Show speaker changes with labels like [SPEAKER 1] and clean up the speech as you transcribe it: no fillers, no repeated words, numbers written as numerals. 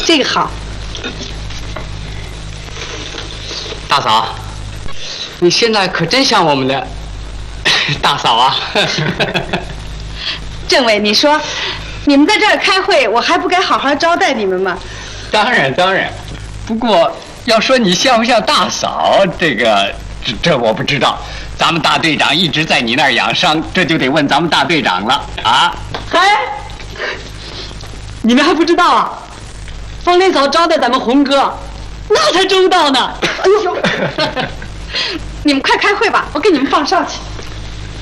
[SPEAKER 1] 这个好。
[SPEAKER 2] 大嫂，你现在可真像我们的大嫂啊！
[SPEAKER 1] 政委，你说，你们在这儿开会，我还不该好好招待你们吗？
[SPEAKER 2] 当然当然，不过要说你像不像大嫂，这我不知道。咱们大队长一直在你那儿养伤，这就得问咱们大队长了啊！
[SPEAKER 3] 哎，你们还不知道啊？方连嫂招待咱们红哥，那才周到呢。
[SPEAKER 1] 哎呦，你们快开会吧，我给你们放哨去。